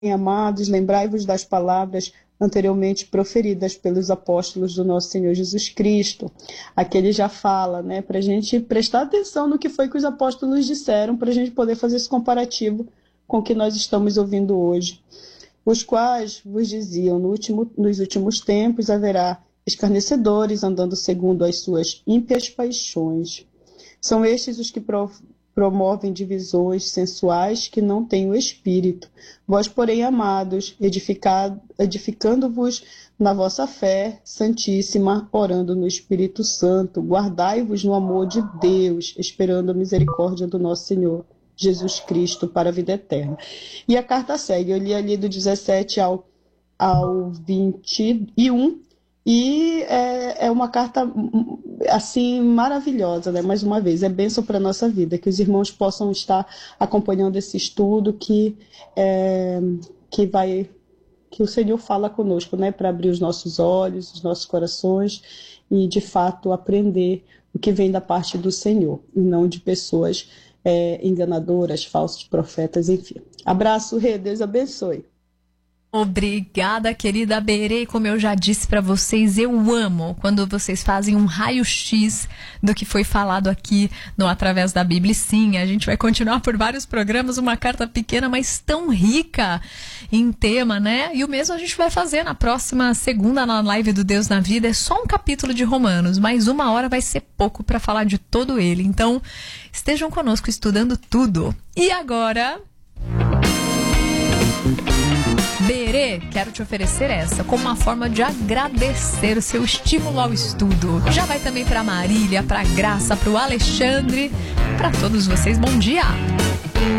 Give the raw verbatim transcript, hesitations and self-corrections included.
amados, lembrai-vos das palavras anteriormente proferidas pelos apóstolos do nosso Senhor Jesus Cristo. Aqui ele já fala, né, para a gente prestar atenção no que foi que os apóstolos disseram, para a gente poder fazer esse comparativo com o que nós estamos ouvindo hoje. Os quais vos diziam, no último, nos últimos tempos haverá escarnecedores andando segundo as suas ímpias paixões. São estes os que pro, promovem divisões sensuais que não têm o Espírito. Vós, porém, amados, edificando-vos na vossa fé santíssima, orando no Espírito Santo, guardai-vos no amor de Deus, esperando a misericórdia do nosso Senhor Jesus Cristo para a vida eterna. E a carta segue, eu li ali do dezessete ao, ao vinte e um, e é, é uma carta assim maravilhosa, né? Mais uma vez, é bênção para a nossa vida, que os irmãos possam estar acompanhando esse estudo, que, é, que, vai, que o Senhor fala conosco, né? Para abrir os nossos olhos, os nossos corações e, de fato, aprender o que vem da parte do Senhor, e não de pessoas É, enganadoras, falsos profetas, enfim. Abraço, Rê, Deus abençoe. Obrigada, querida Berê. Como eu já disse para vocês, eu amo quando vocês fazem um raio-x do que foi falado aqui no Através da Bíblia. E sim, a gente vai continuar por vários programas, uma carta pequena, mas tão rica em tema, né? E o mesmo a gente vai fazer na próxima segunda, na live do Deus na Vida. É só um capítulo de Romanos, mas uma hora vai ser pouco para falar de todo ele. Então, estejam conosco estudando tudo. E agora... Berê, quero te oferecer essa como uma forma de agradecer o seu estímulo ao estudo. Já vai também para Marília, para Graça, para o Alexandre, para todos vocês, bom dia!